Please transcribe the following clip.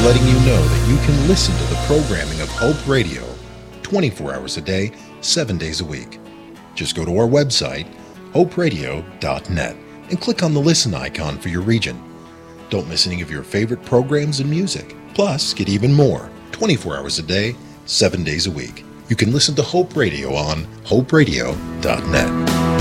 letting you know that you can listen to the programming of Hope Radio 24 hours a day, 7 days a week. Just go to our website, hoperadio.net, and click on the listen icon for your region. Don't miss any of your favorite programs and music. Plus, get even more 24 hours a day, 7 days a week. You can listen to Hope Radio on hoperadio.net.